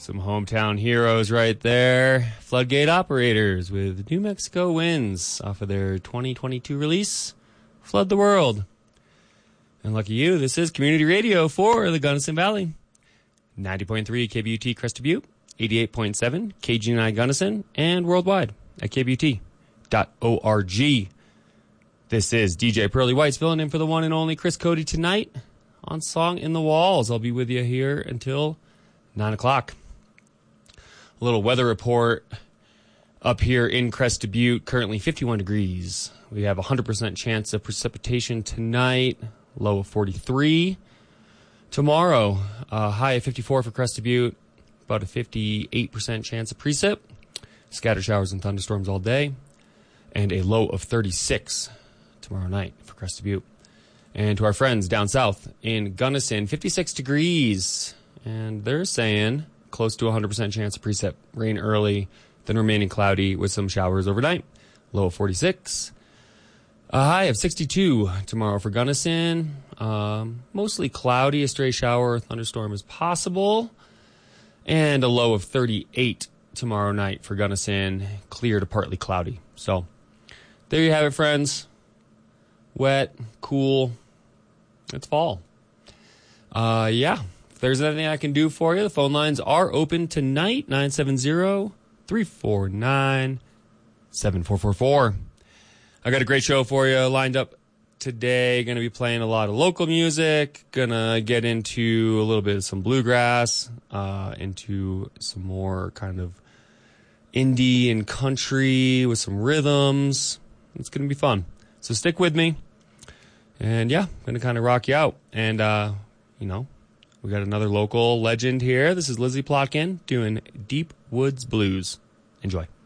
Some hometown heroes right there. Floodgate Operators with New Mexico Winds off of their 2022 release, Flood the World. And lucky you, this is community radio for the Gunnison Valley. 90.3 KBUT Crested Butte, 88.7 KG9 Gunnison, and worldwide at kbut.org. This is DJ Pearly Whites filling in for the one and only Chris Cody tonight on Song in the Walls. I'll be with you here until 9 o'clock. A little weather report up here in Crested Butte, currently 51 degrees. We have a 100% chance of precipitation tonight, low of 43. Tomorrow, high of 54 for Crested Butte, about a 58% chance of precip. Scattered showers and thunderstorms all day, and a low of 36 tomorrow night for Crested Butte. And to our friends down south in Gunnison, 56 degrees, and they're saying close to a 100% chance of precip. Rain early, then remaining cloudy with some showers overnight. Low of 46. A high of 62 tomorrow for Gunnison. Mostly cloudy, a stray shower or thunderstorm is possible. And a low of 38 tomorrow night for Gunnison. Clear to partly cloudy. So there you have it, friends. Wet, cool. It's fall. Yeah. If there's anything I can do for you, the phone lines are open tonight, 970-349-7444. I got a great show for you lined up today. Going to be playing a lot of local music. Going to get into a little bit of some bluegrass, into some more kind of indie and country with some rhythms. It's going to be fun. So stick with me. And yeah, I'm going to kind of rock you out. And, we got another local legend here. This is Lizzie Plotkin doing Deep Woods Blues. Enjoy.